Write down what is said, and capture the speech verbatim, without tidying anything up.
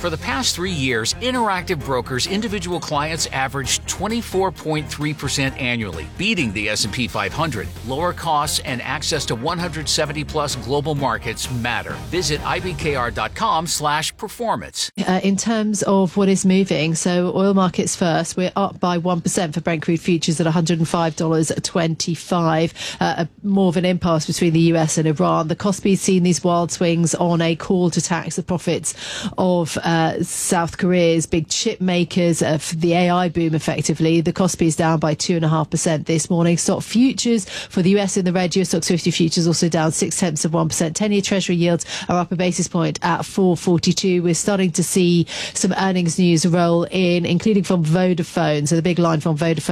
For the past three years, Interactive Brokers individual clients averaged twenty-four point three percent annually, beating the S and P five hundred. Lower costs and access to one hundred seventy plus global markets matter. Visit I B K R dot com slash performance. Uh, in terms of what is moving, so oil markets first, we're up by one percent for Brent crude futures at one hundred five dollars twenty-five. Uh, more of an impasse between the U S and Iran. The Kospi's seen these wild swings on a call to tax the profits of uh, South Korea's big chip makers uh, for the A I boom, effectively. The Kospi is down by two point five percent this morning. Stock futures for the U S in the red. U S Stoxx fifty futures also down six tenths of one percent. ten-year Treasury yields are up a basis point at four forty-two. We're starting to see some earnings news roll in, including from Vodafone. So the big line from Vodafone